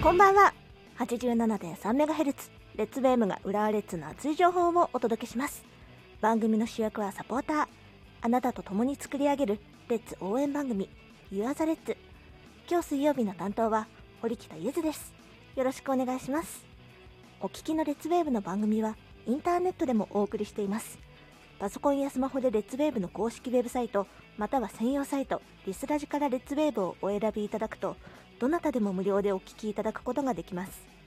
こんばんは。 87.3MHz レッツベームが浦和レッズの熱い情報をお届けします。番組の主役はサポーター、あなたと共に作り上げるレッツ応援番組 You Are the Reds。 今日水曜日の担当は堀北ゆずです。よろしくお願いします。お聞きのレッツベームの番組はインターネットでもお送りしています。パソコンやスマホでレッツベーブの公式ウェブサイトまたは専用サイトリスラジからレッツベーブをお選びいただくと、どなたでも無料でお聞きいただくことができます。